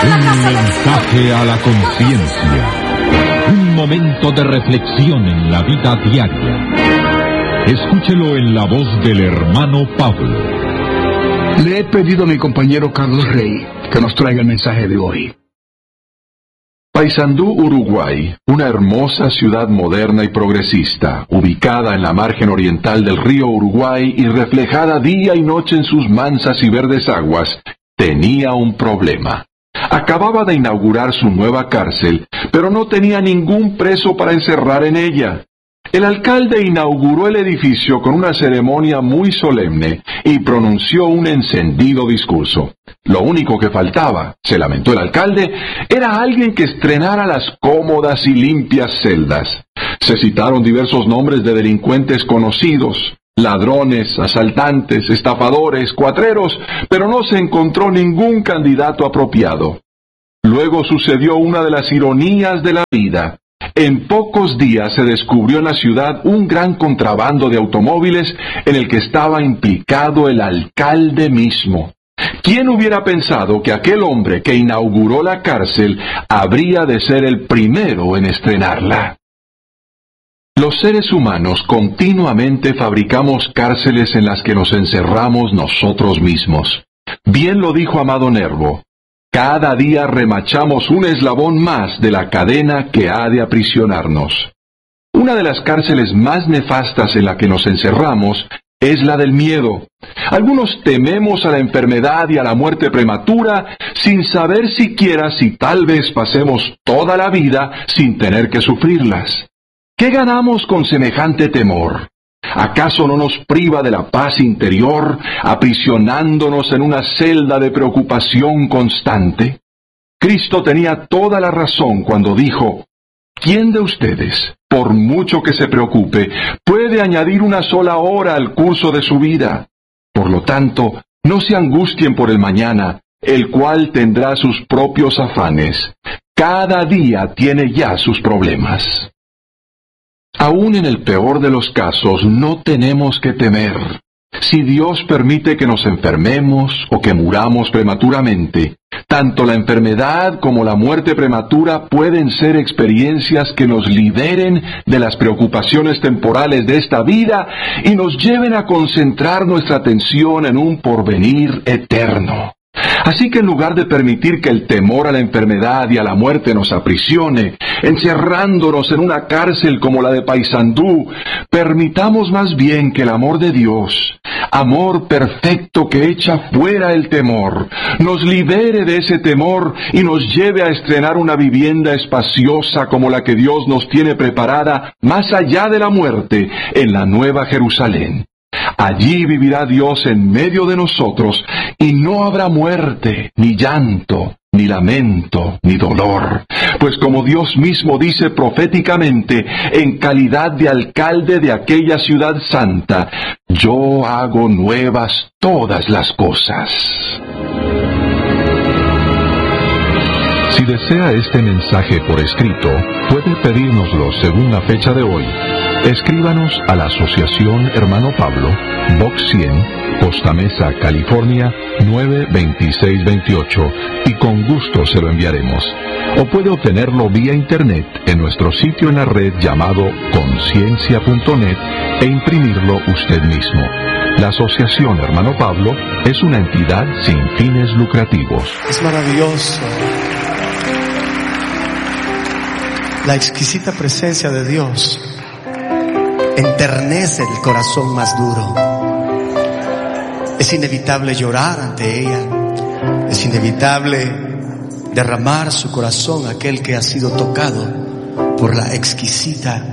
Un mensaje a la conciencia. Un momento de reflexión en la vida diaria. Escúchelo en la voz del hermano Pablo. Le he pedido a mi compañero Carlos Rey que nos traiga el mensaje de hoy. Paysandú, Uruguay, una hermosa ciudad moderna y progresista, ubicada en la margen oriental del río Uruguay y reflejada día y noche en sus mansas y verdes aguas, tenía un problema. Acababa de inaugurar su nueva cárcel, pero no tenía ningún preso para encerrar en ella. El alcalde inauguró el edificio con una ceremonia muy solemne y pronunció un encendido discurso. Lo único que faltaba, se lamentó el alcalde, era alguien que estrenara las cómodas y limpias celdas. Se citaron diversos nombres de delincuentes conocidos, ladrones, asaltantes, estafadores, cuatreros, pero no se encontró ningún candidato apropiado. Luego sucedió una de las ironías de la vida. En pocos días se descubrió en la ciudad un gran contrabando de automóviles en el que estaba implicado el alcalde mismo. ¿Quién hubiera pensado que aquel hombre que inauguró la cárcel habría de ser el primero en estrenarla? Los seres humanos continuamente fabricamos cárceles en las que nos encerramos nosotros mismos. Bien lo dijo Amado Nervo. Cada día remachamos un eslabón más de la cadena que ha de aprisionarnos. Una de las cárceles más nefastas en la que nos encerramos es la del miedo. Algunos tememos a la enfermedad y a la muerte prematura sin saber siquiera si tal vez pasemos toda la vida sin tener que sufrirlas. ¿Qué ganamos con semejante temor? ¿Acaso no nos priva de la paz interior, aprisionándonos en una celda de preocupación constante? Cristo tenía toda la razón cuando dijo: ¿quién de ustedes, por mucho que se preocupe, puede añadir una sola hora al curso de su vida? Por lo tanto, no se angustien por el mañana, el cual tendrá sus propios afanes. Cada día tiene ya sus problemas. Aún en el peor de los casos, no tenemos que temer. Si Dios permite que nos enfermemos o que muramos prematuramente, tanto la enfermedad como la muerte prematura pueden ser experiencias que nos liberen de las preocupaciones temporales de esta vida y nos lleven a concentrar nuestra atención en un porvenir eterno. Así que en lugar de permitir que el temor a la enfermedad y a la muerte nos aprisione, encerrándonos en una cárcel como la de Paysandú, permitamos más bien que el amor de Dios, amor perfecto que echa fuera el temor, nos libere de ese temor y nos lleve a estrenar una vivienda espaciosa como la que Dios nos tiene preparada más allá de la muerte en la Nueva Jerusalén. Allí vivirá Dios en medio de nosotros, y no habrá muerte, ni llanto, ni lamento, ni dolor. Pues como Dios mismo dice proféticamente, en calidad de alcalde de aquella ciudad santa, yo hago nuevas todas las cosas. Si desea este mensaje por escrito, puede pedírnoslo según la fecha de hoy. Escríbanos a la Asociación Hermano Pablo, Box 100, Costa Mesa, California, 92628, y con gusto se lo enviaremos. O puede obtenerlo vía internet en nuestro sitio en la red llamado conciencia.net e imprimirlo usted mismo. La Asociación Hermano Pablo es una entidad sin fines lucrativos. Es maravilloso la exquisita presencia de Dios. Enternece el corazón más duro. Es inevitable llorar ante ella. Es inevitable derramar su corazón a aquel que ha sido tocado por la exquisita